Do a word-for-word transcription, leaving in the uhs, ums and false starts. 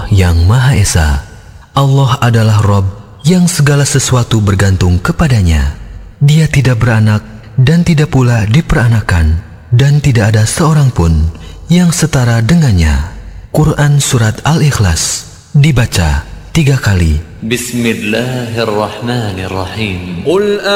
yang Maha Esa. Allah adalah Rabb yang segala sesuatu bergantung kepadanya. Dia tidak beranak dan tidak pula diperanakan, dan tidak ada seorang pun yang setara dengannya. Quran Surat Al-Ikhlas dibaca tiga kali. Bismillahirrahmanirrahim. Qul